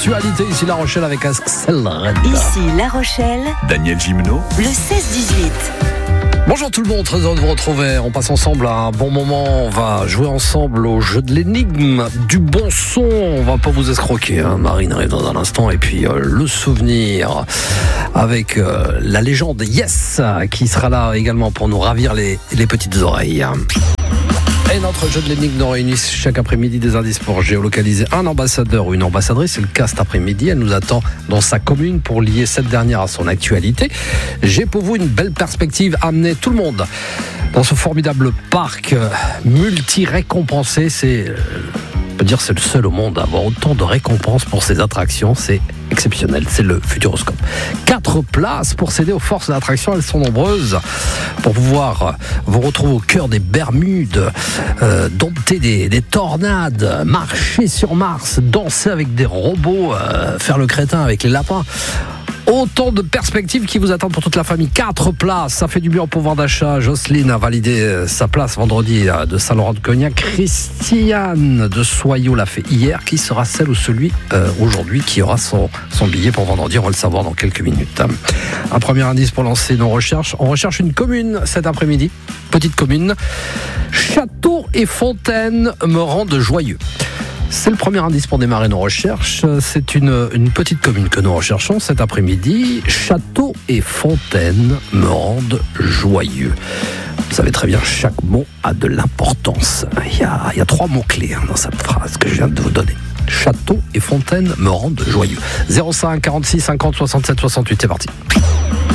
sensualité. Ici La Rochelle avec Axel Red. Ici La Rochelle, Daniel Gimeno, le 16-18. Bonjour tout le monde, très heureux de vous retrouver. On passe ensemble à un bon moment. On va jouer ensemble au jeu de l'énigme, du bon son. On va pas vous escroquer, hein. Marine arrive dans un instant. Et puis le souvenir avec la légende Yes qui sera là également pour nous ravir les petites oreilles. Et notre jeu de l'énigme nous réunit chaque après-midi des indices pour géolocaliser un ambassadeur ou une ambassadrice. C'est le cas cet après-midi. Elle nous attend dans sa commune pour lier cette dernière à son actualité. J'ai pour vous une belle perspective. Amener tout le monde dans ce formidable parc multi-récompensé. On peut dire c'est le seul au monde à avoir autant de récompenses pour ses attractions. C'est exceptionnel, c'est le Futuroscope. 4 places pour céder aux forces d'attraction, elles sont nombreuses. Pour pouvoir vous retrouver au cœur des Bermudes, dompter des tornades, marcher sur Mars, danser avec des robots, faire le crétin avec les lapins. Autant de perspectives qui vous attendent pour toute la famille. 4 places, ça fait du bien au pouvoir d'achat. Jocelyne a validé sa place vendredi de Saint-Laurent-de-Cognac. Christiane de Soyaux l'a fait hier. Qui sera celle ou celui aujourd'hui qui aura son billet pour vendredi? On va le savoir dans quelques minutes. Un premier indice pour lancer nos recherches. On recherche une commune cet après-midi. Petite commune. Château et fontaine me rendent joyeux. C'est le premier indice pour démarrer nos recherches. C'est une petite commune que nous recherchons cet après-midi. Château et fontaine me rendent joyeux. Vous savez très bien, chaque mot a de l'importance. Il y a 3 mots-clés dans cette phrase que je viens de vous donner. Château et fontaine me rendent joyeux. 05 46 50 67 68, c'est parti.